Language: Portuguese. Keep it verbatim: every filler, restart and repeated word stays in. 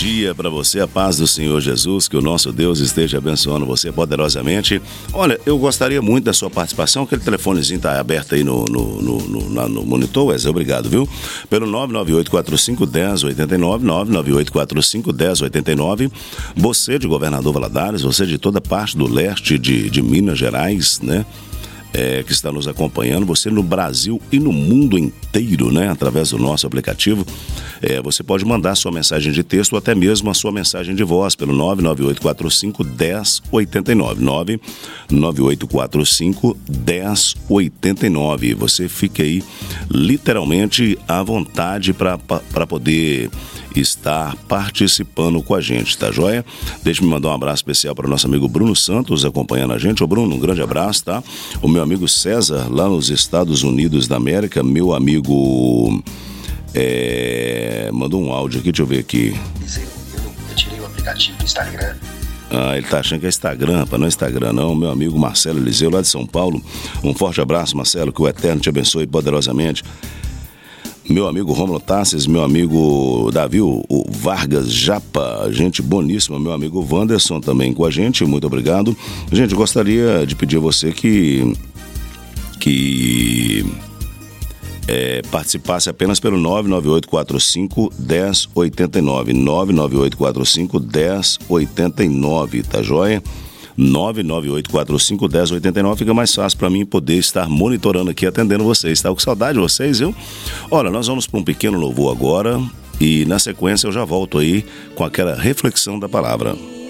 dia para você, a paz do Senhor Jesus, que o nosso Deus esteja abençoando você poderosamente. Olha, eu gostaria muito da sua participação, aquele telefonezinho tá aberto aí no, no, no, no, no monitor, Wesley, obrigado, viu? Pelo nove nove oito quatro cinco um zero oito nove, nove nove oito quatro cinco um zero oito nove. Você de Governador Valadares, você de toda parte do leste de, de Minas Gerais, né? É, que está nos acompanhando, você no Brasil e no mundo inteiro, né, através do nosso aplicativo, é, você pode mandar sua mensagem de texto ou até mesmo a sua mensagem de voz pelo nove nove oito quatro cinco um zero oito nove, nove nove oito quatro cinco um zero oito nove. Você fica aí literalmente à vontade para poder estar participando com a gente, tá joia? Deixa eu mandar um abraço especial para o nosso amigo Bruno Santos acompanhando a gente. Ô Bruno, um grande abraço, tá? O meu amigo César, lá nos Estados Unidos da América, meu amigo é, mandou um áudio aqui, deixa eu ver aqui. Eu tirei o aplicativo do Instagram. Ah, ele tá achando que é Instagram, rapaz, não é Instagram não. Meu amigo Marcelo Eliseu, lá de São Paulo. Um forte abraço, Marcelo, que o Eterno te abençoe poderosamente. Meu amigo Rômulo Tassis, meu amigo Davi, o Vargas Japa, gente boníssima, meu amigo Wanderson também com a gente, muito obrigado. Gente, gostaria de pedir a você que, que é, participasse apenas pelo nove nove oito quatro cinco um zero oito nove, nove nove oito quatro cinco um zero oito nove, tá joia? nove nove oito quatro cinco um zero oito nove, fica mais fácil para mim poder estar monitorando aqui, atendendo vocês. Tá com saudade de vocês, viu? Olha, nós vamos para um pequeno louvor agora e na sequência eu já volto aí com aquela reflexão da palavra.